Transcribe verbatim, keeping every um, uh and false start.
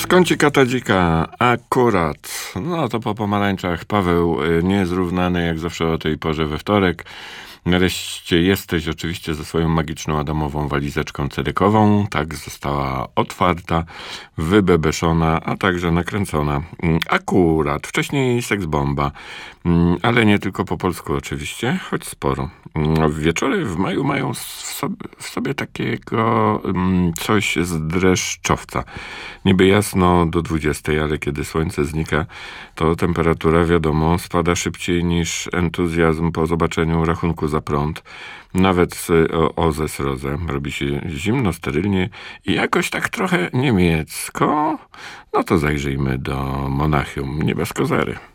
Z kącika tadzika akurat, no to po pomarańczach Paweł y, niezrównany jak zawsze o tej porze we wtorek. Nareszcie jesteś oczywiście ze swoją magiczną adamową walizeczką cedekową. Tak, została otwarta, wybebeszona, a także nakręcona. Mm, Akurat, wcześniej seksbomba, Mm, ale nie tylko po polsku oczywiście, choć sporo. Mm, Wieczory w maju mają w sobie, w sobie takiego mm, coś z dreszczowca. Niby jasno do dwudziestej, ale kiedy słońce znika, to temperatura, wiadomo, spada szybciej niż entuzjazm po zobaczeniu rachunku za prąd. Nawet o, o ze srozem robi się zimno, sterylnie i jakoś tak trochę niemiecko. No to zajrzyjmy do Monachium, nie bez kozery.